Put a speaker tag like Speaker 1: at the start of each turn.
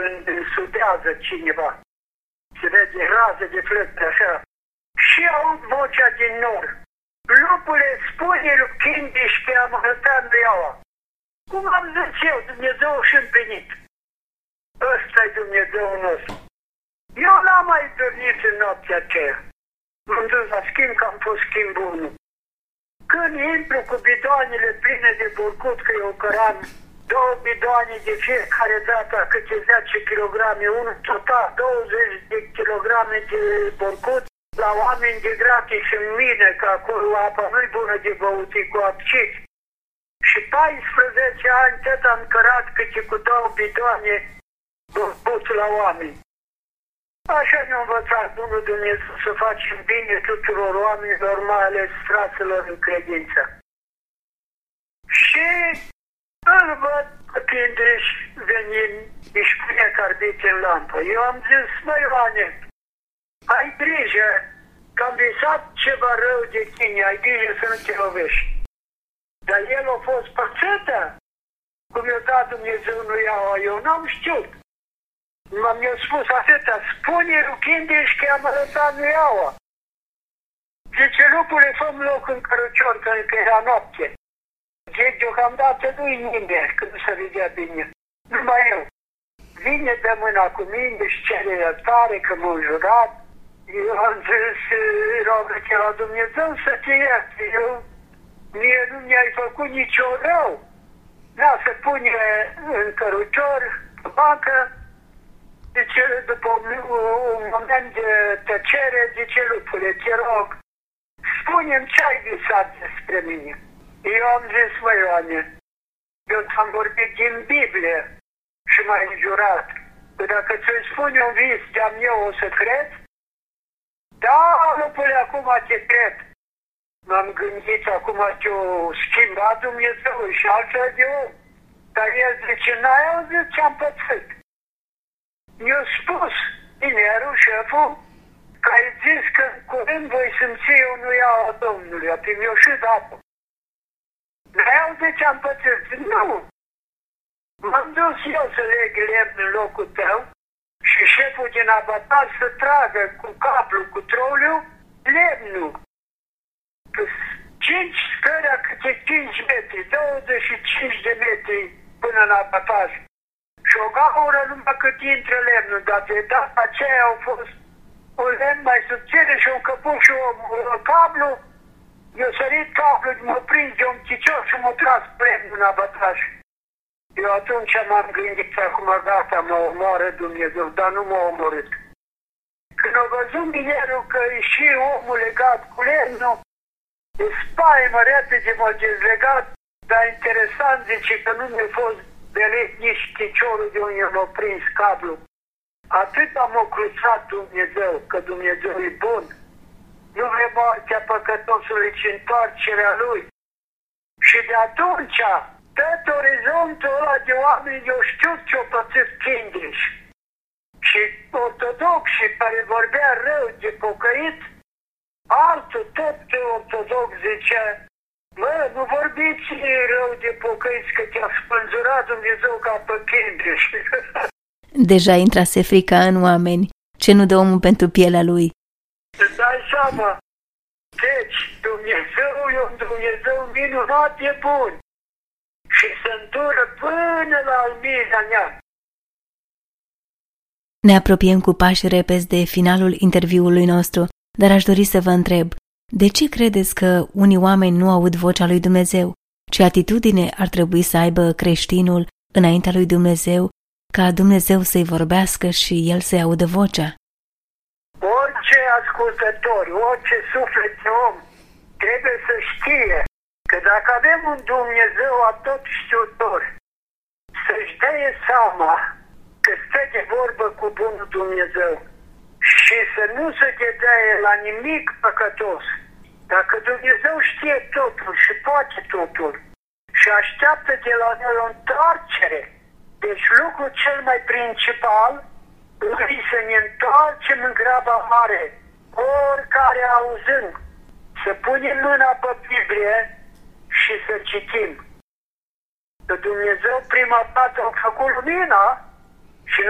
Speaker 1: când sudează cineva. Se vede rază de flăcări așa. Și aud vocea din nor. Lupule, spune lui Chindiș că am arătat lui Iaua. Cum am zis eu, Dumnezeu și împlinit. Ăsta-i Dumnezeu nostru. Eu n-am mai dormit în noaptea aceea. M-am dus la schimb, că am fost schimb bunul. Când intru cu bidoanele pline de burcut, că eu căram 2 bidoane de fiecare dată, câte 10 kg, unul total 20 de kg de burcut, la oameni de gratis în mine, că acolo apa nu-i bună de băut, e cu acid. Și 14 ani tot am cărat câte cu 2 bidoane burcut la oameni. Așa ne-a învățat Bunul Dumnezeu să facem bine tuturor oamenilor, mai ales fraților în credință. Și îl văd că Chindiș venind, își pune carbite în lampă. Eu am zis, măi Ioane, ai grijă, că am visat ceva rău de tine, ai grijă să nu te lovești. Dar el a fost pățâtă, cum i-a dat Dumnezeu lui Iaua, eu n-am știut. Mi-a spus atâta, spune lui Chindiș că am arătat lui Iaua. Zice, lupule, fă-mi loc în cărucior, că încă era noapte. Zice, deocamdată nu-i nimeni, că nu se vedea bine. Numai eu. Vine de mâna cu mine și cere iertare, că m-a jurat. Eu am zis, rogă-te la Dumnezeu să te ierte. Mie nu mi-ai făcut nicio rău. Da, se pune în cărucior, pe bancă. Zice, după un moment de tăcere, zice, lupule, te rog, spune-mi ce ai visat despre mine. Eu am zis, măi Ioane, eu ți-am vorbit din Biblie și m-ai înjurat. Că dacă ți-o spune un vis de-am eu, o să cred? Da, lupule, acum te cred. M-am gândit, acum te-o schimbat Dumnezeu și altfel de om. Dar el zice, n-ai auzit ce-am pățit. Mi-a spus tinerul, șeful, că ai zis că curând voi simți eu nu iau a Domnului, apoi mi-o și dat-o. N-ai auzit ce-am pățit? Nu. M-am dus eu să leg lemn în locul tău și șeful din abataj să tragă cu cablu, cu troliu, lemnul. 5 scări, câte 5 metri, 25 de metri până în abataj. Și o gaură numai cât intră lemnul, dar de data aceea au fost un lemn mai subțire și un căpuș și un cablu. Eu sărit cablu, mă prins de un chicior și mă tras lemnul în abataj. Eu atunci m-am gândit, acum gata, mă omoară Dumnezeu, dar nu m-a omorât. Când a văzut minerul că e și omul legat cu lemnul, e spaimă repede, m-a dezlegat, dar interesant, zice că nu mi-a fost belit nici piciorul de unde m-a prins cablu. Atât am ocruțat Dumnezeu, că Dumnezeu e bun. Nu vrea moartea păcătosului, ci întoarcerea lui. Și de atunci, tot orizontul ăla de oameni, eu știu ce-o pățit Chindiș. Și ortodoxii care vorbea rău de pocăit, altul tot ortodox zicea, mă, nu vorbiți rău de pocăiți, că te-a spânzurat Dumnezeu ca pe Chindiș.
Speaker 2: Deja intrase frica în oameni, ce nu dă omul pentru pielea lui.
Speaker 1: Îți dai seama? Deci, Dumnezeu e un Dumnezeu minunat, e bun. Și se îndură până la al miilea neam.
Speaker 2: Ne apropiem cu pași repezi de finalul interviului nostru, dar aș dori să vă întreb, de ce credeți că unii oameni nu aud vocea lui Dumnezeu? Ce atitudine ar trebui să aibă creștinul înaintea lui Dumnezeu, ca Dumnezeu să-i vorbească și el să-i audă vocea?
Speaker 1: Orice ascultător, orice suflet de om trebuie să știe că dacă avem un Dumnezeu atot știutor, să-și dea seama că stă de vorbă cu bunul Dumnezeu și să nu se dedaie la nimic păcătos. Dacă Dumnezeu știe totul și poate totul și așteaptă de la noi o întoarcere, deci lucrul cel mai principal îi să ne întoarcem în graba mare, oricare auzând, să punem mâna pe Biblie și să citim. Că Dumnezeu prima dată a făcut lumina